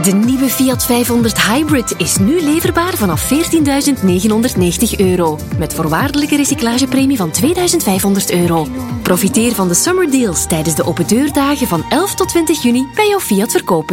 De nieuwe Fiat 500 Hybrid is nu leverbaar vanaf €14.990. Met voorwaardelijke recyclagepremie van €2.500. Profiteer van de summer deals tijdens de open deurdagen van 11 tot 20 juni bij jouw Fiat verkoper.